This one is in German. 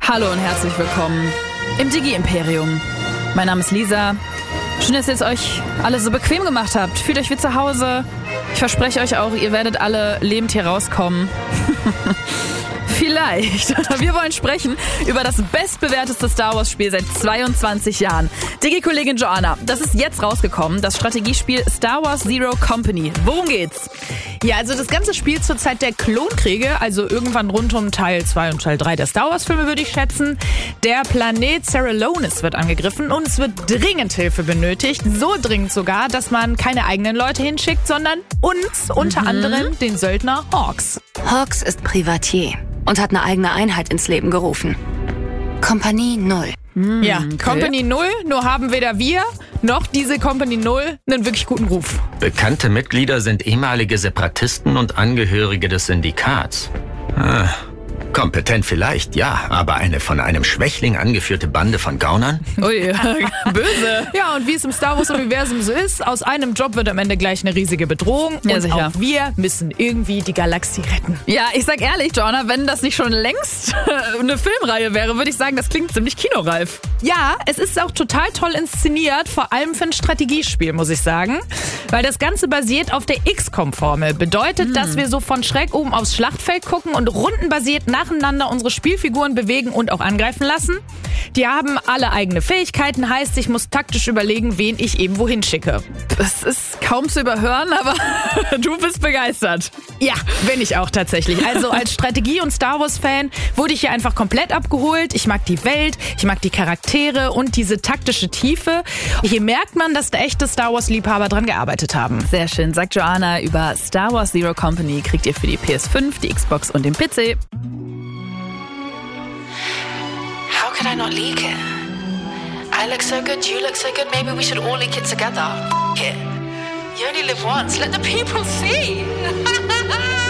Hallo und herzlich willkommen im Digi-Imperium. Mein Name ist Lisa. Schön, dass ihr es euch alle so bequem gemacht habt. Fühlt euch wie zu Hause. Ich verspreche euch auch, ihr werdet alle lebend hier rauskommen. Vielleicht. Wir wollen sprechen über das bestbewerteste Star Wars Spiel seit 22 Jahren. Digi-Kollegin Joanna, das ist jetzt rausgekommen, das Strategiespiel Star Wars Zero Company. Worum geht's? Ja, also das ganze Spiel zur Zeit der Klonkriege, also irgendwann rund um Teil 2 und Teil 3 der Star Wars Filme, würde ich schätzen. Der Planet Seralonis wird angegriffen und es wird dringend Hilfe benötigt. So dringend sogar, dass man keine eigenen Leute hinschickt, sondern uns, unter anderem den Söldner Hawks. Hawks ist Privatier und hat eine eigene Einheit ins Leben gerufen. Kompanie 0. Ja, okay. Company 0, nur haben weder wir noch diese Company 0 einen wirklich guten Ruf. Bekannte Mitglieder sind ehemalige Separatisten und Angehörige des Syndikats. Kompetent vielleicht, ja, aber eine von einem Schwächling angeführte Bande von Gaunern? Ui, böse. Ja, und wie es im Star Wars-Universum so ist, aus einem Job wird am Ende gleich eine riesige Bedrohung. Ja, und sicher. auch wir müssen irgendwie die Galaxie retten. Ja, ich sag ehrlich, Joanna, wenn das nicht schon längst eine Filmreihe wäre, würde ich sagen, das klingt ziemlich kinoreif. Ja, es ist auch total toll inszeniert, vor allem für ein Strategiespiel, muss ich sagen. Weil das Ganze basiert auf der XCOM-Formel. Bedeutet, dass wir so von schräg oben aufs Schlachtfeld gucken und rundenbasiert nacheinander unsere Spielfiguren bewegen und auch angreifen lassen. Die haben alle eigene Fähigkeiten, heißt, ich muss taktisch überlegen, wen ich eben wohin schicke. Das ist kaum zu überhören, aber du bist begeistert. Ja, bin ich auch tatsächlich. Also als Strategie- und Star Wars-Fan wurde ich hier einfach komplett abgeholt. Ich mag die Welt, ich mag die Charaktere und diese taktische Tiefe. Hier merkt man, dass da echte Star Wars-Liebhaber dran gearbeitet haben. Sehr schön, sagt Joanna. Über Star Wars Zero Company kriegt ihr für die PS5, die Xbox und den PC. How could I not leak it? I look so good, you look so good, maybe we should all leak it together. F*** it. You only live once, let the people see.